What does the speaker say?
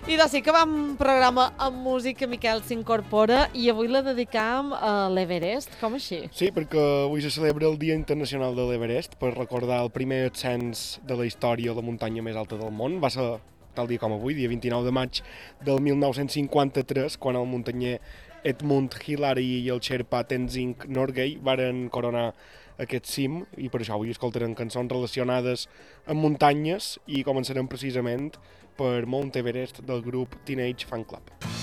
I doncs sí que vam programa amb música, Miquel s'incorpora i avui la dedicam a l'Everest, com així? Sí, perquè avui se celebra el Dia Internacional de l'Everest per recordar el primer ascens de la història a la muntanya més alta del món. Va ser tal dia com avui, dia 29 de maig del 1953, quan el muntanyer Edmund Hillary i el xerpa Tenzing Norgay varen coronar aquest cim, i per això avui escoltarem cançons relacionades amb muntanyes i començarem precisament per Mount Everest del grup Teenage Fan Club.